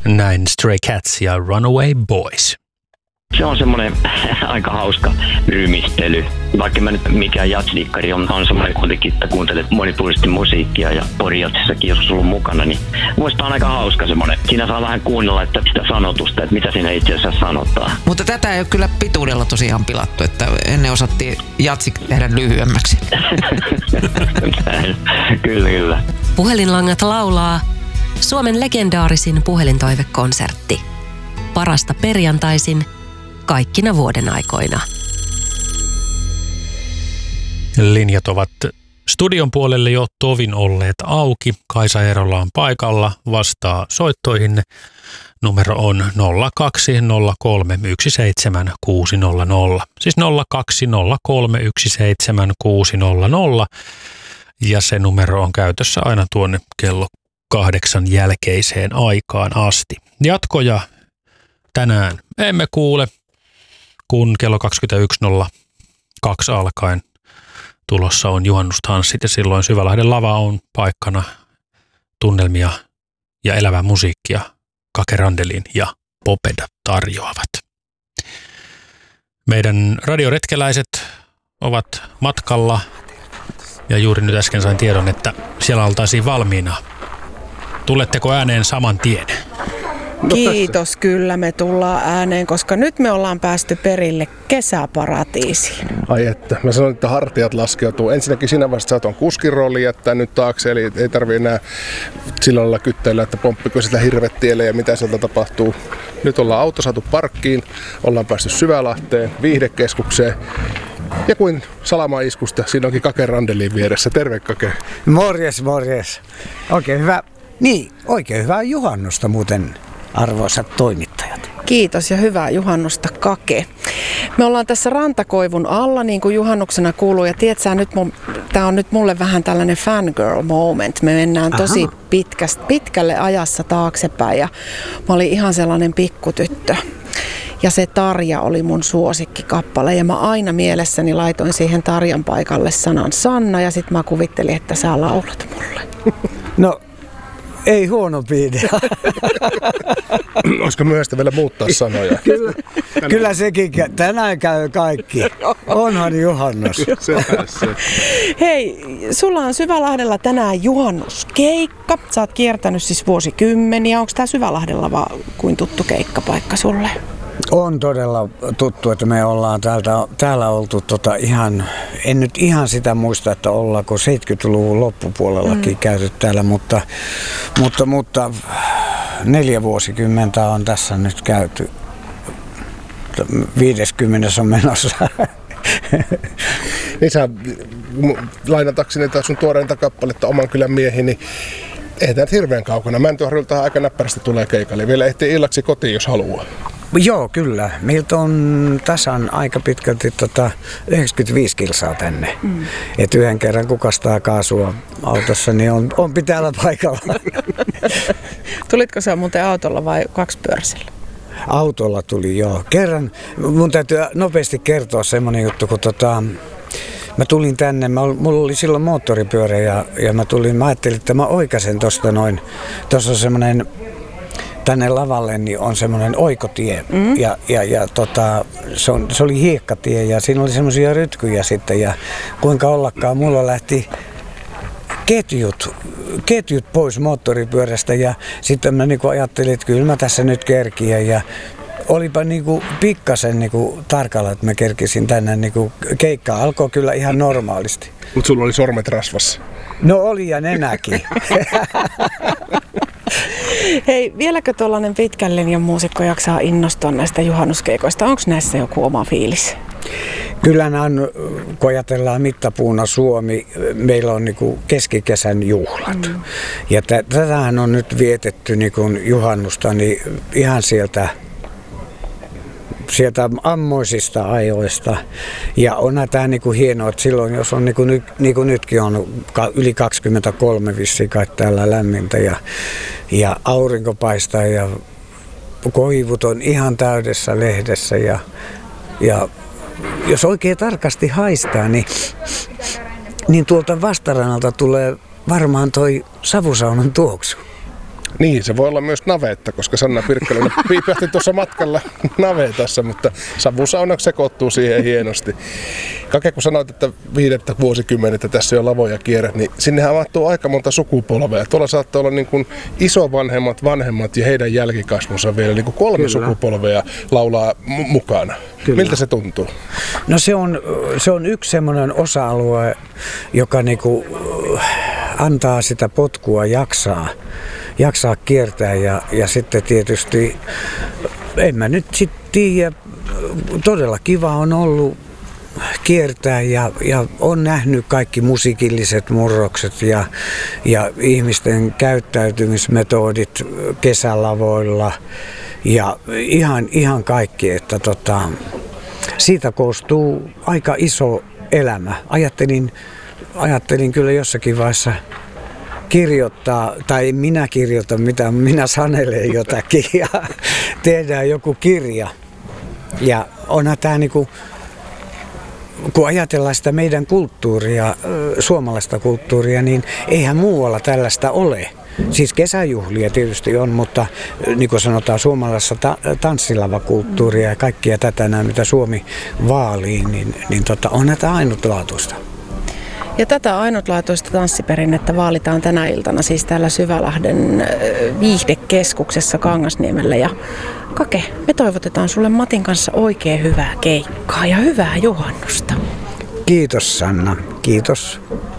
Näin Stray Cats ja Runaway Boys. Se on semmoinen aika hauska rymistely. Vaikka mä nyt mikään jazzdikkari on semmoinen kuitenkin, että kuuntelet monipuolisesti musiikkia ja Pori-jatsissakin joskus ollut mukana, niin muista on aika hauska semmoinen. Siinä saa vähän kuunnella että sitä sanotusta, että mitä siinä itse asiassa sanotaan. Mutta tätä ei ole kyllä pituudella tosiaan pilattu, että ennen osattiin jatsi tehdä lyhyemmäksi. Kyllä. Puhelinlangat laulaa Suomen legendaarisin puhelintoivekonsertti. Parasta perjantaisin kaikkina vuoden aikoina. Linjat ovat studion puolelle jo tovin olleet auki. Kaisa Eerola on paikalla, vastaa soittoihin. Numero on 020317600. Siis 020317600. Ja se numero on käytössä aina tuonne kello 8 jälkeiseen aikaan asti. Jatkoja tänään emme kuule, kun kello 21.02 alkaen tulossa on juhannustanssit ja silloin Syvälahden lava on paikkana. Tunnelmia ja elävää musiikkia Kake Randelin ja Popeda tarjoavat. Meidän radioretkeläiset ovat matkalla ja juuri nyt äsken sain tiedon, että siellä oltaisiin valmiina. Tuletteko ääneen saman tien? Kiitos, kyllä me tullaan ääneen, koska nyt me ollaan päästy perille kesäparatiisiin. Ai että, mä sanoin, että hartiat laskeutuu. Ensinnäkin siinä vaiheessa sä oot kuskin rooli jättää nyt taakse, eli ei tarvii enää sillä lailla kyttäillä, että pomppiko sitä hirvettielle ja mitä sieltä tapahtuu. Nyt ollaan auto saatu parkkiin, ollaan päästy Syvälahteen, viihdekeskukseen. Ja kuin salamaiskusta, siinä onkin Kake Randelin vieressä. Terve Kake. Morjes. Oikein hyvää juhannusta muuten, arvoisat toimittajat. Kiitos ja hyvää juhannusta Kake. Me ollaan tässä Rantakoivun alla niin kuin juhannuksena kuuluu ja tiedätkö, tää on nyt mulle vähän tällainen fangirl moment. Me mennään tosi pitkälle ajassa taaksepäin ja mä olin ihan sellainen pikkutyttö. Ja se Tarja oli mun suosikkikappale ja mä aina mielessäni laitoin siihen Tarjan paikalle sanan Sanna ja sit mä kuvittelin, että sä laulat mulle. No, ei huono idea. Olisiko myöhäistä vielä muuttaa sanoja? Kyllä sekin, tänään käy kaikki. Onhan juhannus. Hei, sulla on Syvälahdella tänään juhannuskeikka. Sä oot kiertänyt siis vuosikymmeniä. Onko tää Syvälahdella vaan kuin tuttu keikkapaikka sulle? On todella tuttu, että me ollaan täällä oltu ihan, en nyt ihan sitä muista, että ollaanko 70-luvun loppupuolellakin käyty täällä, mutta 4 vuosikymmentä on tässä nyt käyty. 50 on menossa. Niin sä lainatakseni tätä sun tuoreinta kappaletta Oman kylän miehi, niin ei tämä hirveän kaukana. Mäntyharjulta aika näppärästi tulee keikalle. Vielä ehtii illaksi kotiin, jos haluaa. Joo, kyllä. Meiltä on tasan aika pitkälti 95 kilsaa tänne. Et yhden kerran kukastaa kaasua autossa, niin on pitäällä paikalla. Tulitko sä muuten autolla vai kaksipyöräisellä? Autolla tuli, joo. Kerran, mun täytyy nopeasti kertoa semmoinen juttu, kun mä tulin tänne, mulla oli silloin moottoripyörä ja mä ajattelin, että mä oikaisen tosta noin, tossa on semmoinen tänne lavalle niin on semmoinen oikotie se oli hiekkatie ja siinä oli semmoisia rytkyjä sitten ja kuinka ollakaan mulla lähti ketjut pois moottoripyörästä ja sitten mä niinku ajattelin, että kyllä mä tässä nyt kerkiän ja olipa niinku pikkasen niinku tarkalla, että mä kerkisin tänne niinku keikkaa. Alkoi kyllä ihan normaalisti. Mutta sulla oli sormet rasvassa. No oli ja nenäkin. Hei, vieläkö tuollainen pitkän linjan muusikko jaksaa innostua näistä juhannuskeikoista? Onko näissä joku oma fiilis? Kyllä nämä on, kun ajatellaan mittapuuna Suomi, meillä on niinku keskikesän juhlat. Ja tätähän on nyt vietetty niinku juhannusta niin ihan sieltä ammoisista ajoista. Ja onhan tämä niinku hienoa, että silloin jos on niinku nytkin on yli 23 vissiin kai täällä lämmintä ja aurinko paistaa ja koivut on ihan täydessä lehdessä ja jos oikein tarkasti haistaa, niin tuolta vastarannalta tulee varmaan toi savusaunan tuoksu. Niin, se voi olla myös navetta, koska Sanna Pirkkalinen piipähti tuossa matkalla navetassa, mutta savusauna sekoittuu siihen hienosti. Kake, kun sanoit, että 5 vuosikymmenettä tässä jo lavoja kierrät, niin sinnehän mahtuu aika monta sukupolvea. Tuolla saattaa olla niin kuin isovanhemmat, vanhemmat ja heidän jälkikasvunsa vielä niin kuin 3 sukupolvea laulaa mukana. Kyllä. Miltä se tuntuu? No se on yksi semmoinen osa-alue, joka niinku antaa sitä potkua jaksaa kiertää ja sitten tietysti, en mä nyt sitten tiedä, todella kiva on ollut kiertää ja on nähnyt kaikki musiikilliset murrokset ja ihmisten käyttäytymismetodit kesälavoilla ja ihan kaikki, että siitä koostuu aika iso elämä. Ajattelin kyllä jossakin vaiheessa kirjoittaa, tai minä kirjoitan mitä minä sanelen jotakin ja tehdään joku kirja. Ja onhan tämä niinku, kun ajatellaan sitä meidän kulttuuria, suomalaista kulttuuria, niin eihän muualla tällaista ole. Siis kesäjuhlia tietysti on, mutta niin kuin sanotaan suomalaisessa tanssilavakulttuuria ja kaikkia tätä näin, mitä Suomi vaalii, niin onhan tämä ainutlaatuista. Ja tätä ainutlaatuista tanssiperinnettä vaalitaan tänä iltana siis täällä Syvälahden viihdekeskuksessa Kangasniemellä. Ja Kake, me toivotetaan sulle Matin kanssa oikein hyvää keikkaa ja hyvää juhannusta. Kiitos Sanna, kiitos.